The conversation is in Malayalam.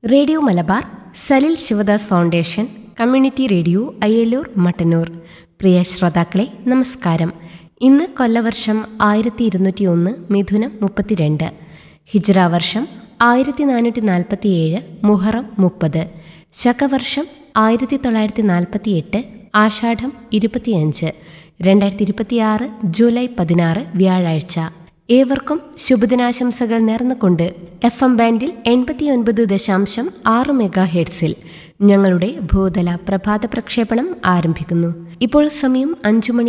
Radio Malabar, Salil Sivadas foundation, community radio Ayyallur Mattannur. പ്രിയ ശ്രോതാക്കളെ നമസ്കാരം. ഇന്ന് കൊല്ലവർഷം 1201 മിഥുനം 32, ഹിജ്റ വർഷം 1447 മുഹറം 30, ശകവർഷം 1948 ആഷാഢം 25, 2026 ജൂലൈ 16 വ്യാഴാഴ്ച. ഏവർക്കും ശുഭദിനാശംസകൾ നേർന്നുകൊണ്ട് FM ബാൻഡിൽ 89.6 മെഗാഹെർട്സിൽ ഞങ്ങളുടെ ഭൂതല പ്രഭാത പ്രക്ഷേപണം ആരംഭിക്കുന്നു. ഇപ്പോൾ സമയം 5 മണി